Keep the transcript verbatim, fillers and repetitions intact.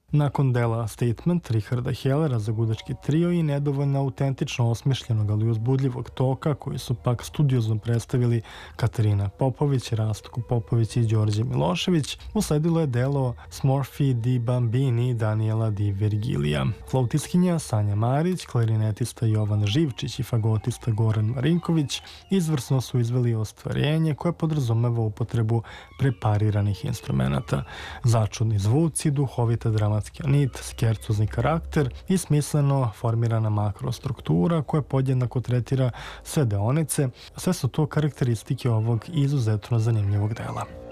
Nakon dela Statement Richarda Hellera za gudački trio i nedovoljno autentično osmišljenog, ali uzbudljivog toka, koji su pak studiozno predstavili Katarina Popović, Rastko Popović i Đorđe Milošević, usledilo je delo Smorfi di Bambini Daniela di Virgilija. Flautiskinja Sanja Marić, klarinetista Jovan Živčić i fagotista Goran Marinković izvrsno su izveli ostvarenje koje podrazumeva upotrebu prepariranih instrumenta. Začudni zvuci, duhovita dramatska nit, skercozni karakter i smisleno formirana makrostruktura koja podjednako tretira sve deonice, sve su to karakteristike ovog izuzetno zanimljivog dela.